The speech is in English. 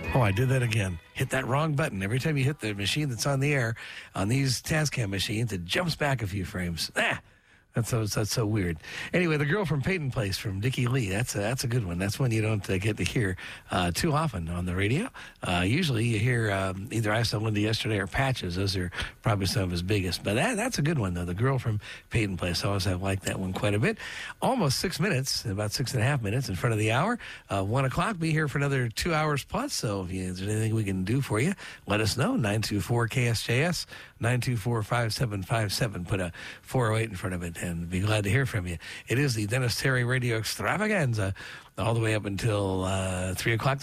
Oh, I did that again. Hit that wrong button. Every time you hit the machine that's on the air, on these Tascam machines, it jumps back a few frames. That's so weird. Anyway, The Girl from Peyton Place from Dickie Lee. That's a good one. That's one you don't get to hear too often on the radio. Usually you hear either I Saw Linda Yesterday or Patches. Those are probably some of his biggest. But that's a good one, though. The Girl from Peyton Place. I always have liked that one quite a bit. Almost 6 minutes, about 6.5 minutes in front of the hour. 1 o'clock, be here for another 2 hours plus. So if there's anything we can do for you, let us know. 924-KSJS, 924-5757. Put a 408 in front of it. And be glad to hear from you. It is the Dennis Terry Radio Extravaganza all the way up until 3 o'clock